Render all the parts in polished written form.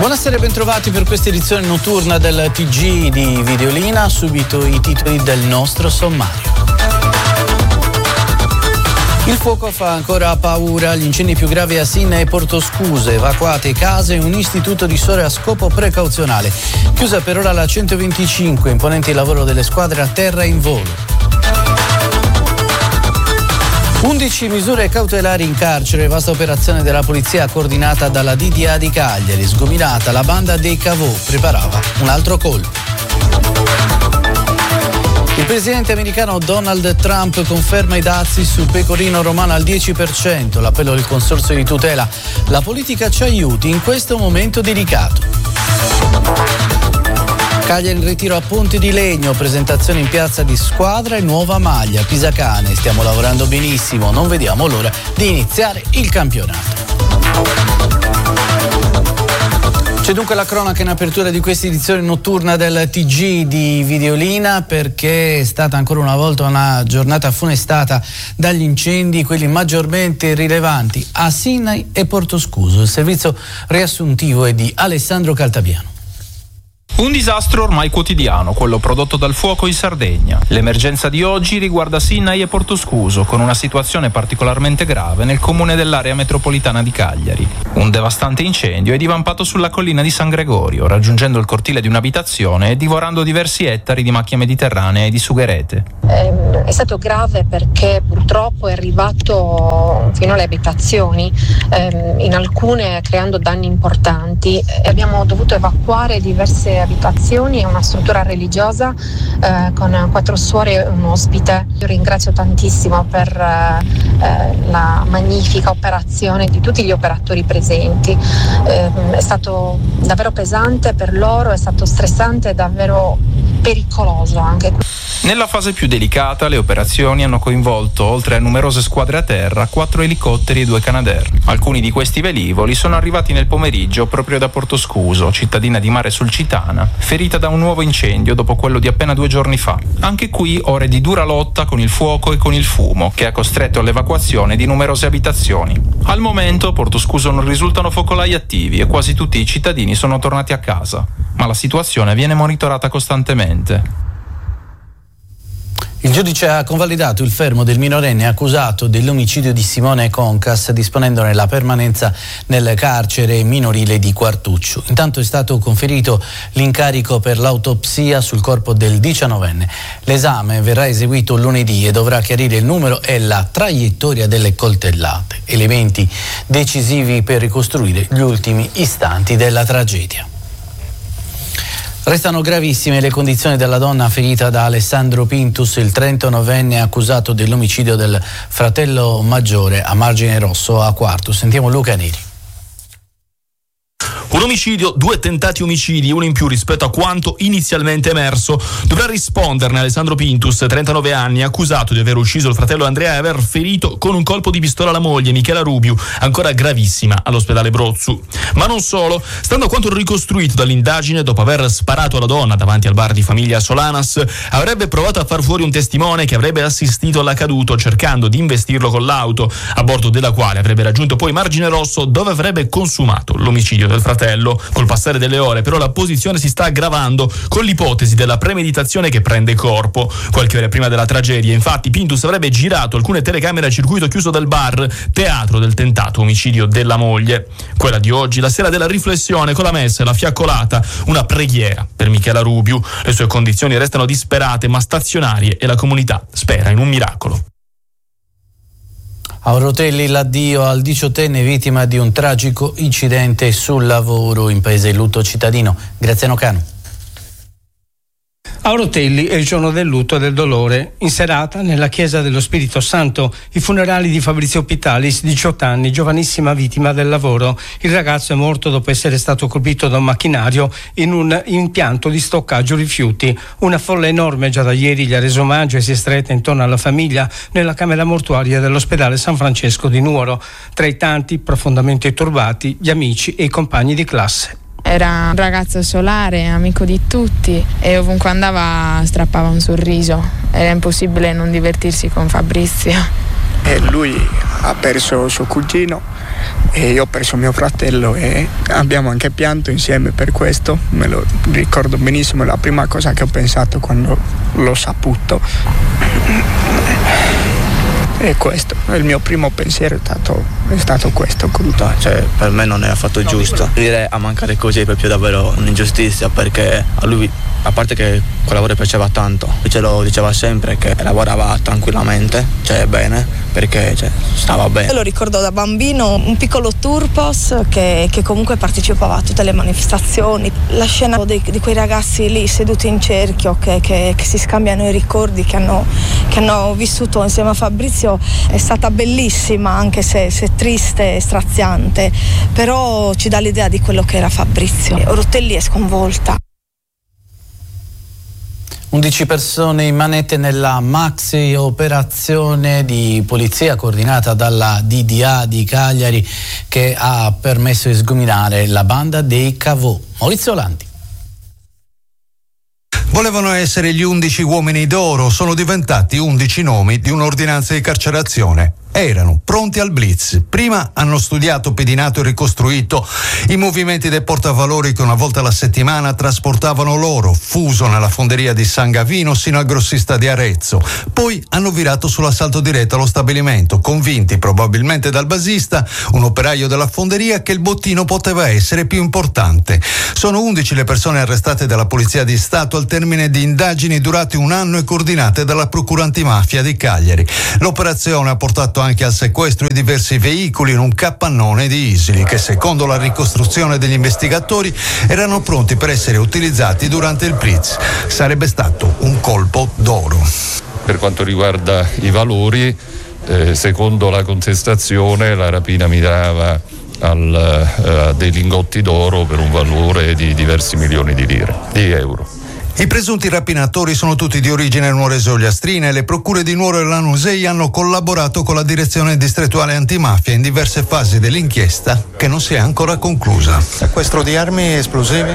Buonasera e bentrovati per questa edizione notturna del TG di Videolina. Subito i titoli del nostro sommario. Il fuoco fa ancora paura, gli incendi più gravi a Sinna e Portoscuse, evacuate case e un istituto di suore a scopo precauzionale. Chiusa per ora la 125, imponente il lavoro delle squadre a terra e in volo. 11 misure cautelari in carcere, vasta operazione della polizia coordinata dalla DDA di Cagliari, sgominata la banda dei Cavò, preparava un altro colpo. Il presidente americano Donald Trump conferma i dazi sul pecorino romano al 10%, l'appello del consorzio di tutela. La politica ci aiuti in questo momento delicato. Cagliari in ritiro a Ponte di Legno, presentazione in piazza di squadra e nuova maglia, Pisacane. Stiamo lavorando benissimo, non vediamo l'ora di iniziare il campionato. C'è dunque la cronaca in apertura di questa edizione notturna del TG di Videolina, perché è stata ancora una volta una giornata funestata dagli incendi, quelli maggiormente rilevanti a Sinna e Portoscuso. Il servizio riassuntivo è di Alessandro Caltabiano. Un disastro ormai quotidiano, quello prodotto dal fuoco in Sardegna. L'emergenza di oggi riguarda Sinna e Portoscuso, con una situazione particolarmente grave nel comune dell'area metropolitana di Cagliari. Un devastante incendio è divampato sulla collina di San Gregorio, raggiungendo il cortile di un'abitazione e divorando diversi ettari di macchie mediterranee e di sugherete. È stato grave perché purtroppo è arrivato fino alle abitazioni, in alcune creando danni importanti. Abbiamo dovuto evacuare diverse abitazioni e una struttura religiosa con 4 suore e un ospite. Io ringrazio tantissimo per la magnifica operazione di tutti gli operatori presenti. È stato davvero pesante per loro, è stato stressante e davvero pericoloso anche. Nella fase più delicata le operazioni hanno coinvolto, oltre a numerose squadre a terra, 4 elicotteri e 2 Canadair. Alcuni di questi velivoli sono arrivati nel pomeriggio proprio da Portoscuso, cittadina di Mare Sulcitana, ferita da un nuovo incendio dopo quello di appena 2 giorni fa. Anche qui ore di dura lotta con il fuoco e con il fumo, che ha costretto all'evacuazione di numerose abitazioni. Al momento a Portoscuso non risultano focolai attivi e quasi tutti i cittadini sono tornati a casa, ma la situazione viene monitorata costantemente. Il giudice ha convalidato il fermo del minorenne accusato dell'omicidio di Simone Concas, disponendone la permanenza nel carcere minorile di Quartuccio. Intanto è stato conferito l'incarico per l'autopsia sul corpo del 19enne. L'esame verrà eseguito lunedì e dovrà chiarire il numero e la traiettoria delle coltellate, elementi decisivi per ricostruire gli ultimi istanti della tragedia. Restano gravissime le condizioni della donna ferita da Alessandro Pintus, il 39enne accusato dell'omicidio del fratello maggiore a Margine Rosso a Quartu. Sentiamo Luca Neri. Un omicidio, 2 tentati omicidi, uno in più rispetto a quanto inizialmente emerso. Dovrà risponderne Alessandro Pintus, 39 anni, accusato di aver ucciso il fratello Andrea e aver ferito con un colpo di pistola la moglie Michela Rubiu, ancora gravissima, all'ospedale Brozzu. Ma non solo, stando a quanto ricostruito dall'indagine, dopo aver sparato alla donna davanti al bar di famiglia Solanas, avrebbe provato a far fuori un testimone che avrebbe assistito all'accaduto, cercando di investirlo con l'auto, a bordo della quale avrebbe raggiunto poi Margine Rosso, dove avrebbe consumato l'omicidio del fratello. Col passare delle ore però la posizione si sta aggravando con l'ipotesi della premeditazione che prende corpo. Qualche ora prima della tragedia, infatti, Pintus avrebbe girato alcune telecamere a circuito chiuso del bar, teatro del tentato omicidio della moglie. Quella di oggi, la sera della riflessione con la messa e la fiaccolata, una preghiera per Michela Rubiu. Le sue condizioni restano disperate ma stazionarie e la comunità spera in un miracolo. A Orotelli l'addio al 18enne vittima di un tragico incidente sul lavoro. In paese il lutto cittadino. Graziano Cano. A Orotelli è il giorno del lutto e del dolore. In serata, nella chiesa dello Spirito Santo, i funerali di Fabrizio Pitalis, 18 anni, giovanissima vittima del lavoro. Il ragazzo è morto dopo essere stato colpito da un macchinario in un impianto di stoccaggio rifiuti. Una folla enorme già da ieri gli ha reso omaggio e si è stretta intorno alla famiglia nella camera mortuaria dell'ospedale San Francesco di Nuoro. Tra i tanti, profondamente turbati, gli amici e i compagni di classe. Era un ragazzo solare, amico di tutti e ovunque andava strappava un sorriso. Era impossibile non divertirsi con Fabrizio. e lui ha perso suo cugino e io ho perso mio fratello e abbiamo anche pianto insieme per questo. Me lo ricordo benissimo, è la prima cosa che ho pensato quando l'ho saputo. E questo, il mio primo pensiero è stato questo. Cioè, per me non è affatto giusto. Dire a mancare così è proprio davvero un'ingiustizia, perché a lui, a parte che quel lavoro piaceva tanto, ce lo diceva sempre che lavorava tranquillamente, cioè bene, perché stava bene. Io lo ricordo da bambino, un piccolo turpos che comunque partecipava a tutte le manifestazioni. La scena di quei ragazzi lì seduti in cerchio che si scambiano i ricordi che hanno vissuto insieme a Fabrizio è stata bellissima, anche se triste e straziante, però ci dà l'idea di quello che era Fabrizio. Orotelli è sconvolta. 11 persone in manette nella maxi operazione di polizia coordinata dalla DDA di Cagliari che ha permesso di sgominare la banda dei Cavò. Maurizio Landi. Volevano essere gli 11 uomini d'oro, sono diventati 11 nomi di un'ordinanza di carcerazione. Erano pronti al blitz. Prima hanno studiato, pedinato e ricostruito i movimenti dei portavalori che una volta alla settimana trasportavano l'oro, fuso nella fonderia di San Gavino sino al grossista di Arezzo. Poi hanno virato sull'assalto diretto allo stabilimento, convinti probabilmente dal basista, un operaio della fonderia, che il bottino poteva essere più importante. Sono 11 le persone arrestate dalla Polizia di Stato al termine di indagini durate un anno e coordinate dalla Procura Antimafia di Cagliari. L'operazione ha portato anche al sequestro di diversi veicoli in un capannone di Isili che, secondo la ricostruzione degli investigatori, erano pronti per essere utilizzati durante il blitz. Sarebbe stato un colpo d'oro. Per quanto riguarda i valori, secondo la contestazione la rapina mirava a dei lingotti d'oro per un valore di diversi milioni di euro. I presunti rapinatori sono tutti di origine nuoreso-ogliastrina e le procure di Nuoro e Lanusei hanno collaborato con la direzione distrettuale antimafia in diverse fasi dell'inchiesta che non si è ancora conclusa. Sequestro di armi esplosive?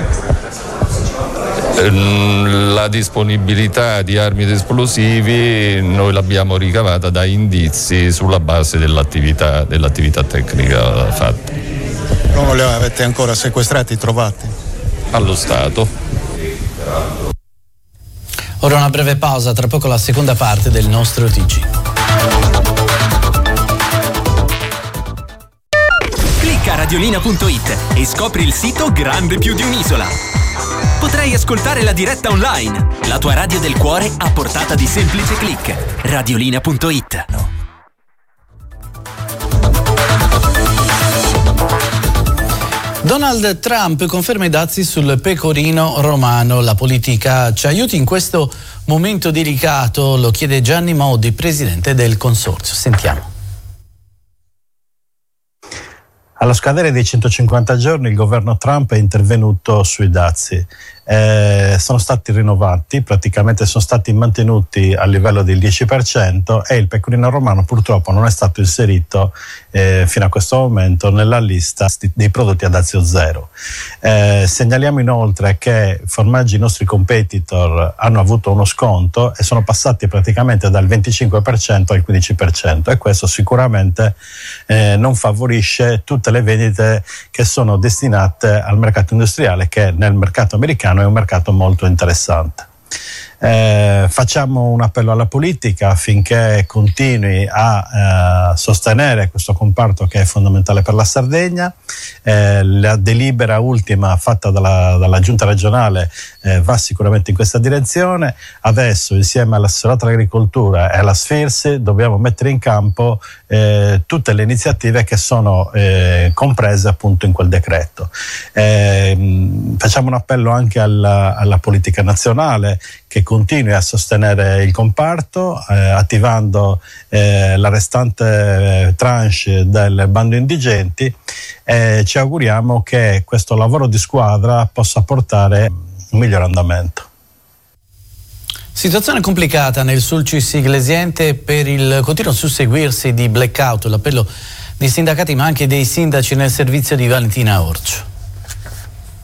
La disponibilità di armi ed esplosivi noi l'abbiamo ricavata da indizi sulla base dell'attività tecnica fatta. Non li avete ancora sequestrati, trovati? Allo Stato. Ora una breve pausa, tra poco la seconda parte del nostro TG. Clicca radiolina.it e scopri il sito grande più di un'isola. Potrai ascoltare la diretta online, la tua radio del cuore a portata di semplice click. Radiolina.it. Donald Trump conferma i dazi sul pecorino romano. La politica ci aiuti in questo momento delicato, lo chiede Gianni Modi, presidente del consorzio. Sentiamo. Allo scadere dei 150 giorni il governo Trump è intervenuto sui dazi. Sono stati rinnovati, praticamente sono stati mantenuti a livello del 10% e il pecorino romano purtroppo non è stato inserito fino a questo momento nella lista dei prodotti a dazio zero. Segnaliamo inoltre che formaggi i nostri competitor hanno avuto uno sconto e sono passati praticamente dal 25% al 15% e questo sicuramente non favorisce tutte le vendite che sono destinate al mercato industriale, che nel mercato americano è un mercato molto interessante. Facciamo un appello alla politica affinché continui a sostenere questo comparto che è fondamentale per la Sardegna. La delibera ultima fatta dalla giunta regionale va sicuramente in questa direzione. Adesso, insieme all'assessorato all'agricoltura e alla SFIRS, dobbiamo mettere in campo tutte le iniziative che sono comprese appunto in quel decreto. Facciamo un appello anche alla politica nazionale che continui a sostenere il comparto, attivando la restante tranche del bando indigenti, e ci auguriamo che questo lavoro di squadra possa portare un miglior andamento. Situazione complicata nel Sulcis Iglesiente per il continuo susseguirsi di blackout, l'appello dei sindacati ma anche dei sindaci nel servizio di Valentina Orcio.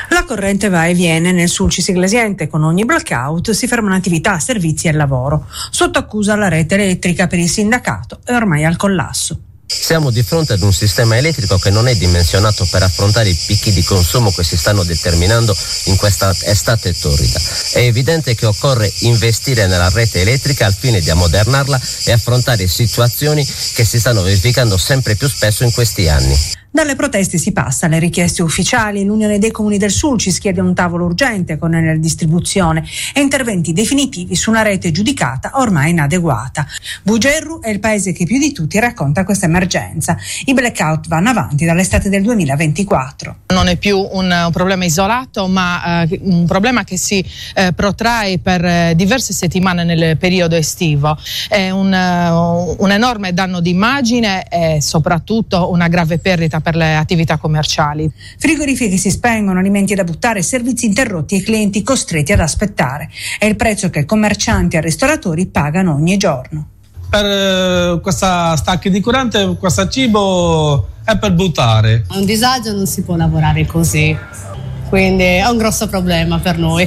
La corrente va e viene nel Sulcis Iglesiente. Con ogni blackout si fermano attività, servizi e lavoro. Sotto accusa la rete elettrica per il sindacato è ormai al collasso. Siamo di fronte ad un sistema elettrico che non è dimensionato per affrontare i picchi di consumo che si stanno determinando in questa estate torrida. È evidente che occorre investire nella rete elettrica al fine di ammodernarla e affrontare situazioni che si stanno verificando sempre più spesso in questi anni. Dalle proteste si passa alle richieste ufficiali. L'Unione dei Comuni del Sulcis chiede un tavolo urgente con Enerdistribuzione e interventi definitivi su una rete giudicata ormai inadeguata. Bugerru è il paese che più di tutti racconta questa emergenza. I blackout vanno avanti dall'estate del 2024. Non è più un problema isolato, ma un problema che si protrae per diverse settimane nel periodo estivo. È un enorme danno d'immagine e soprattutto una grave perdita per le attività commerciali. Frigoriferi che si spengono, alimenti da buttare, servizi interrotti e clienti costretti ad aspettare. È il prezzo che commercianti e ristoratori pagano ogni giorno. Per questa stacchi di corrente, questo cibo è per buttare. È un disagio, non si può lavorare così, quindi è un grosso problema per noi.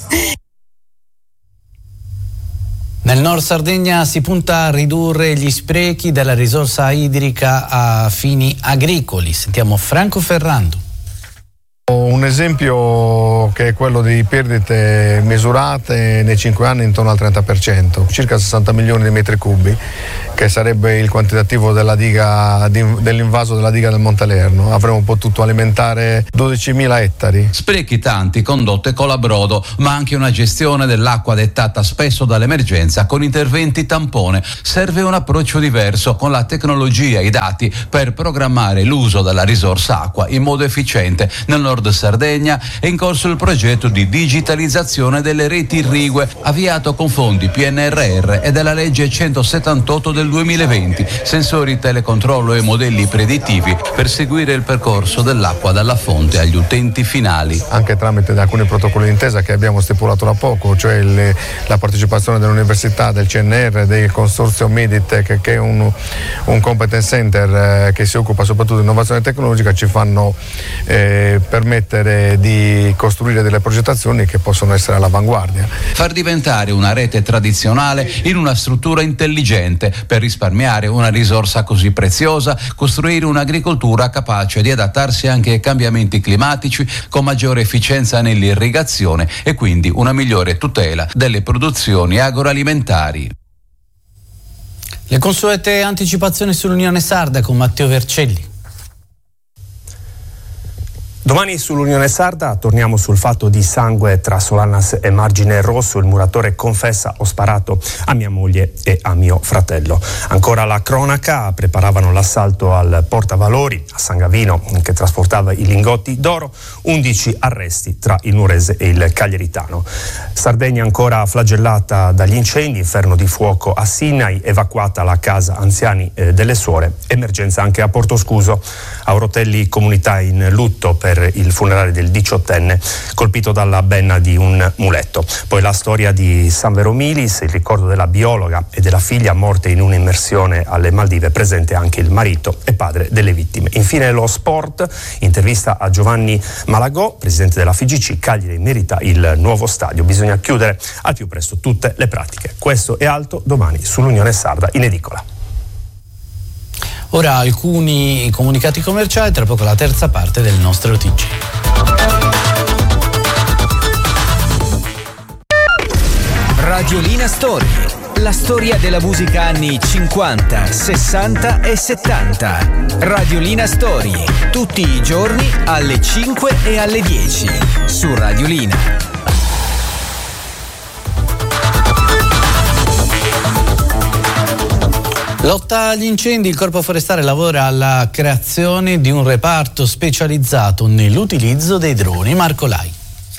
Nel Nord Sardegna si punta a ridurre gli sprechi della risorsa idrica a fini agricoli. Sentiamo Franco Ferrando. Un esempio che è quello di perdite misurate nei 5 anni intorno al 30%, circa 60 milioni di metri cubi, che sarebbe il quantitativo della diga, dell'invaso della diga del Montelerno. Avremmo potuto alimentare 12.000 ettari. Sprechi tanti, condotte colabrodo, ma anche una gestione dell'acqua dettata spesso dall'emergenza con interventi tampone. Serve un approccio diverso con la tecnologia e i dati per programmare l'uso della risorsa acqua in modo efficiente. Nel Nord Sardegna è in corso il progetto di digitalizzazione delle reti irrigue avviato con fondi PNRR e della legge 178 del 2020, sensori telecontrollo e modelli predittivi per seguire il percorso dell'acqua dalla fonte agli utenti finali. Anche tramite alcuni protocolli d'intesa che abbiamo stipulato da poco, cioè la partecipazione dell'università, del CNR, del consorzio Meditech, che è un competence center che si occupa soprattutto di innovazione tecnologica, ci fanno permettere di costruire delle progettazioni che possono essere all'avanguardia. Far diventare una rete tradizionale in una struttura intelligente per risparmiare una risorsa così preziosa, costruire un'agricoltura capace di adattarsi anche ai cambiamenti climatici con maggiore efficienza nell'irrigazione e quindi una migliore tutela delle produzioni agroalimentari. Le consuete anticipazioni sull'Unione Sarda con Matteo Vercelli. Domani sull'Unione Sarda torniamo sul fatto di sangue tra Solanas e Margine Rosso. Il muratore confessa: ho sparato a mia moglie e a mio fratello. Ancora la cronaca: preparavano l'assalto al portavalori a San Gavino che trasportava i lingotti d'oro. 11 arresti tra il Nuorese e il Cagliaritano. Sardegna ancora flagellata dagli incendi, inferno di fuoco a Sinai, evacuata la casa anziani delle suore, emergenza anche a Portoscuso. A Orotelli comunità in lutto per il funerale del 18enne colpito dalla benna di un muletto. Poi la storia di San Veromilis, il ricordo della biologa e della figlia morte in un'immersione alle Maldive, presente anche il marito e padre delle vittime. Infine lo sport, intervista a Giovanni Malagò, presidente della FIGC. Cagliari merita il nuovo stadio, bisogna chiudere al più presto tutte le pratiche. Questo e altro domani sull'Unione Sarda in edicola. Ora alcuni comunicati commerciali, tra poco la terza parte del nostro TG. Radiolina Story, la storia della musica anni 50, 60 e 70. Radiolina Story, tutti i giorni alle 5 e alle 10 su Radiolina. Lotta agli incendi, il Corpo Forestale lavora alla creazione di un reparto specializzato nell'utilizzo dei droni. Marco Lai.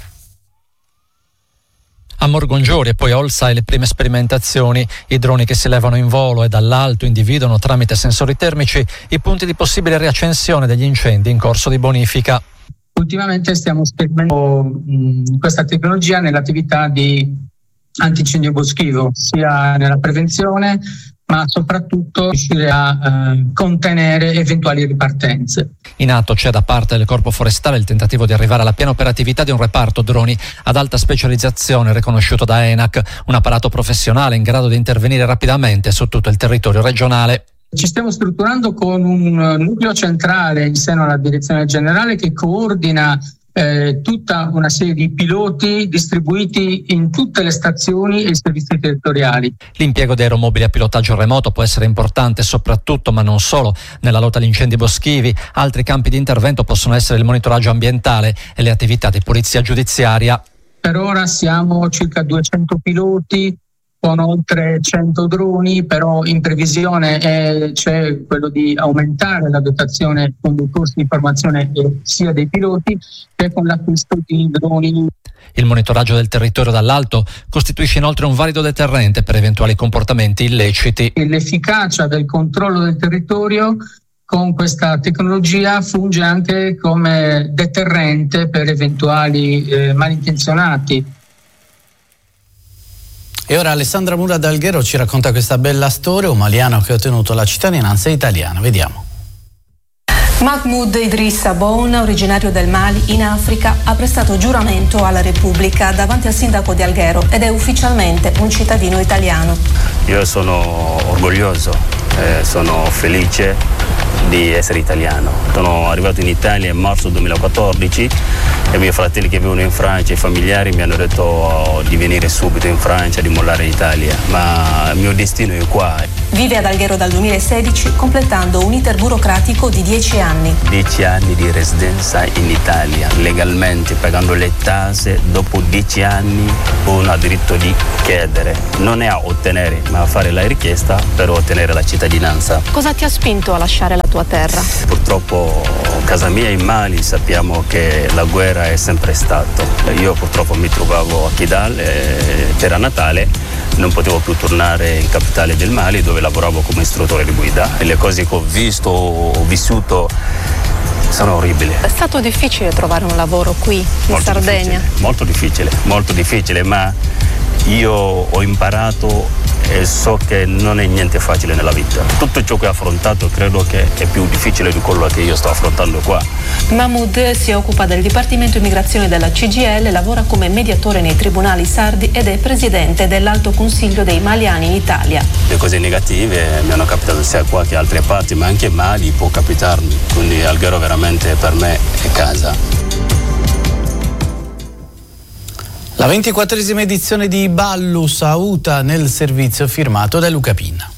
A Morgongiori e poi a Olsai le prime sperimentazioni, i droni che si levano in volo e dall'alto individuano tramite sensori termici i punti di possibile riaccensione degli incendi in corso di bonifica. Ultimamente stiamo sperimentando questa tecnologia nell'attività di antincendio boschivo, sia nella prevenzione ma soprattutto riuscire a contenere eventuali ripartenze. In atto c'è da parte del Corpo Forestale il tentativo di arrivare alla piena operatività di un reparto droni ad alta specializzazione riconosciuto da ENAC, un apparato professionale in grado di intervenire rapidamente su tutto il territorio regionale. Ci stiamo strutturando con un nucleo centrale in seno alla direzione generale che coordina tutta una serie di piloti distribuiti in tutte le stazioni e i servizi territoriali. L'impiego di aeromobili a pilotaggio remoto può essere importante soprattutto, ma non solo, nella lotta agli incendi boschivi. Altri campi di intervento possono essere il monitoraggio ambientale e le attività di polizia giudiziaria. Per ora siamo circa 200 piloti con oltre 100 droni, però in previsione c'è quello di aumentare la dotazione con dei corsi di formazione sia dei piloti che con l'acquisto di droni. Il monitoraggio del territorio dall'alto costituisce inoltre un valido deterrente per eventuali comportamenti illeciti. L'efficacia del controllo del territorio con questa tecnologia funge anche come deterrente per eventuali malintenzionati. E ora Alessandra Mura d'Alghero ci racconta questa bella storia, un maliano che ha ottenuto la cittadinanza italiana. Vediamo. Mahmoud Idrissa Bon, originario del Mali in Africa, ha prestato giuramento alla Repubblica davanti al sindaco di Alghero ed è ufficialmente un cittadino italiano. Io sono orgoglioso, sono felice di essere italiano. Sono arrivato in Italia in marzo 2014 e i miei fratelli che vivono in Francia, i familiari mi hanno detto di venire subito in Francia, di mollare l'Italia, ma il mio destino è qua. Vive ad Alghero dal 2016 completando un iter burocratico di 10 anni. 10 anni di residenza in Italia, legalmente pagando le tasse. Dopo 10 anni uno ha diritto di chiedere, non è a ottenere, ma a fare la richiesta per ottenere la cittadinanza. Cosa ti ha spinto a lasciare la tua terra? Purtroppo casa mia in Mali sappiamo che la guerra è sempre stata. Io purtroppo mi trovavo a Kidal, era Natale, non potevo più tornare in capitale del Mali dove lavoravo come istruttore di guida. E le cose che ho visto, ho vissuto sono orribili. È stato difficile trovare un lavoro qui in Sardegna? Molto difficile, ma io ho imparato e so che non è niente facile nella vita. Tutto ciò che ho affrontato credo che è più difficile di quello che io sto affrontando qua. Mahmoud si occupa del Dipartimento Immigrazione della CGIL, lavora come mediatore nei tribunali sardi ed è presidente dell'Alto Consiglio dei Maliani in Italia. Le cose negative mi hanno capitato sia qua che altre parti, ma anche Mali può capitarmi, quindi Alghero veramente per me è casa. La 24esima edizione di Ballus a Uta nel servizio firmato da Luca Pinna.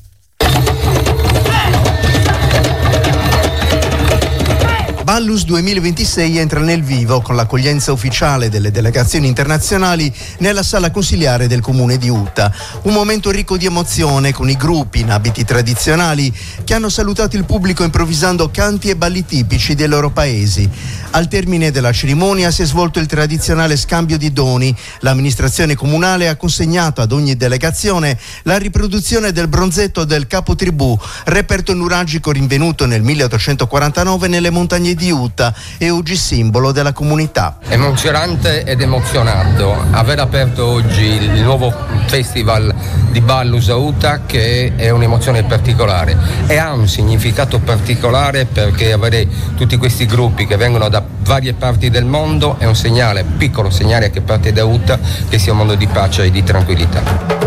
Ballus 2026 entra nel vivo con l'accoglienza ufficiale delle delegazioni internazionali nella sala consiliare del comune di Uta. Un momento ricco di emozione con i gruppi in abiti tradizionali che hanno salutato il pubblico improvvisando canti e balli tipici dei loro paesi. Al termine della cerimonia si è svolto il tradizionale scambio di doni. L'amministrazione comunale ha consegnato ad ogni delegazione la riproduzione del bronzetto del capotribù, reperto nuragico rinvenuto nel 1849 nelle montagne di Uta e oggi simbolo della comunità. Emozionante ed emozionato aver aperto oggi il nuovo festival di Ballus a Uta, che è un'emozione particolare e ha un significato particolare perché avere tutti questi gruppi che vengono da varie parti del mondo è un segnale, un piccolo segnale che parte da Uta, che sia un mondo di pace e di tranquillità.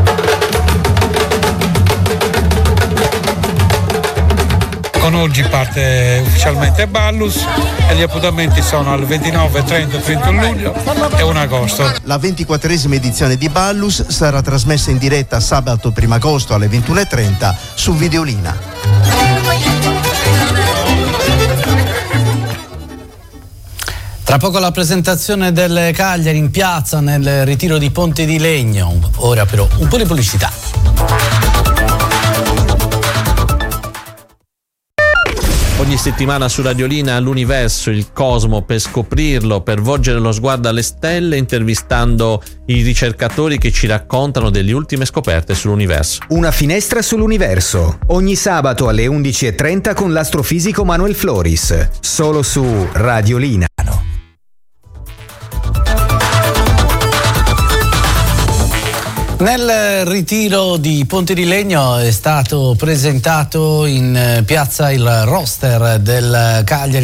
Con oggi parte ufficialmente Ballus e gli appuntamenti sono al 29, 30, 31 luglio e 1 agosto. La 24esima edizione di Ballus sarà trasmessa in diretta sabato 1 agosto alle 21:30 su Videolina. Tra poco la presentazione del Cagliari in piazza nel ritiro di Ponte di Legno. Ora però un po' di pubblicità. Ogni settimana su Radiolina l'universo, il cosmo, per scoprirlo, per volgere lo sguardo alle stelle, intervistando i ricercatori che ci raccontano delle ultime scoperte sull'universo. Una finestra sull'universo, ogni sabato alle 11:30 con l'astrofisico Manuel Floris, solo su Radiolina. Nel ritiro di Ponte di Legno è stato presentato in piazza il roster del Cagliari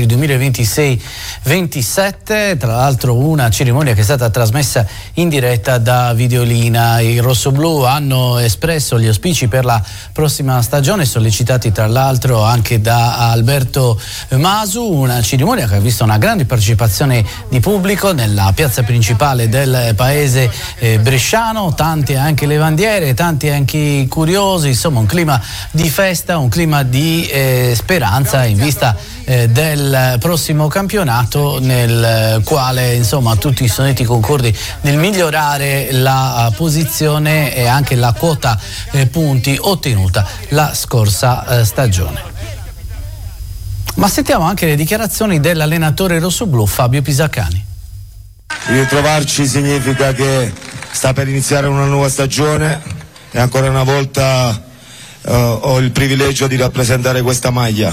2026-27, tra l'altro una cerimonia che è stata trasmessa in diretta da Videolina. I rossoblù hanno espresso gli auspici per la prossima stagione, sollecitati tra l'altro anche da Alberto Masu, una cerimonia che ha visto una grande partecipazione di pubblico nella piazza principale del paese bresciano, tante anche le bandiere, tanti anche i curiosi, insomma un clima di festa, un clima di speranza in vista del prossimo campionato, nel quale insomma tutti sono stati concordi nel migliorare la posizione e anche la quota punti ottenuta la scorsa stagione. Ma sentiamo anche le dichiarazioni dell'allenatore rossoblù Fabio Pisacani. Ritrovarci significa che sta per iniziare una nuova stagione e ancora una volta ho il privilegio di rappresentare questa maglia.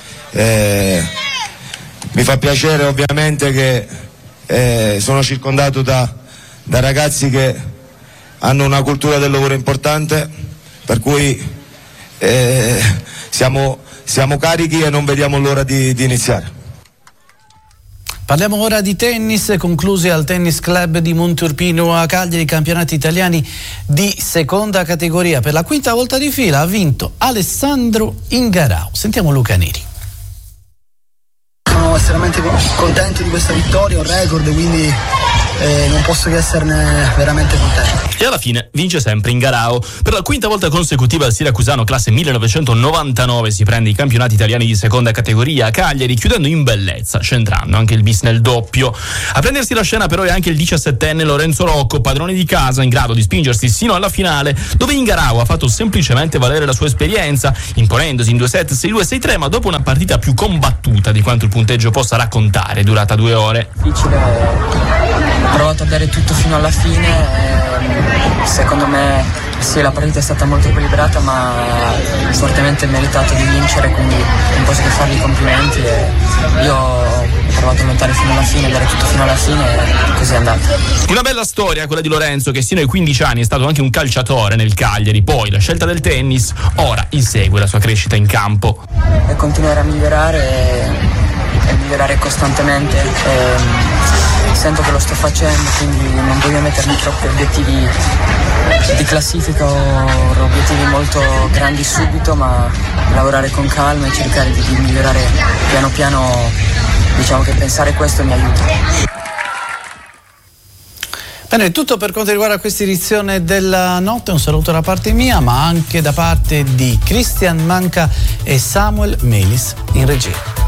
Mi fa piacere ovviamente che sono circondato da ragazzi che hanno una cultura del lavoro importante, per cui siamo carichi e non vediamo l'ora di iniziare. Parliamo ora di tennis, conclusi al Tennis Club di Monteurpino a Cagliari i campionati italiani di seconda categoria. Per la quinta volta di fila ha vinto Alessandro Ingarao. Sentiamo Luca Neri. Sono estremamente contento di questa vittoria, un record, quindi non posso che esserne veramente contento. E alla fine vince sempre Ingarao. Per la quinta volta consecutiva il siracusano classe 1999 si prende i campionati italiani di seconda categoria a Cagliari, chiudendo in bellezza, centrando anche il bis nel doppio. A prendersi la scena però è anche il 17enne Lorenzo Rocco, padrone di casa, in grado di spingersi sino alla finale, dove Ingarao ha fatto semplicemente valere la sua esperienza, imponendosi in 2 set 6-2, 6-3, ma dopo una partita più combattuta di quanto il punteggio possa raccontare, durata 2 ore. Difficile, ho provato a dare tutto fino alla fine. Secondo me sì, la partita è stata molto equilibrata, ma fortemente meritato di vincere, quindi non posso che fargli i complimenti. Io ho provato a lottare fino alla fine, dare tutto fino alla fine, e così è andata. Una bella storia quella di Lorenzo, che sino ai 15 anni è stato anche un calciatore nel Cagliari, poi la scelta del tennis, ora insegue la sua crescita in campo. E continuare a migliorare e migliorare costantemente. Sento che lo sto facendo, quindi non voglio mettermi troppi obiettivi di classifica o obiettivi molto grandi subito, ma lavorare con calma e cercare di migliorare piano piano. Diciamo che pensare questo mi aiuta. Bene, tutto per quanto riguarda questa edizione della notte. Un saluto da parte mia, ma anche da parte di Cristian Manca e Samuel Melis in regia.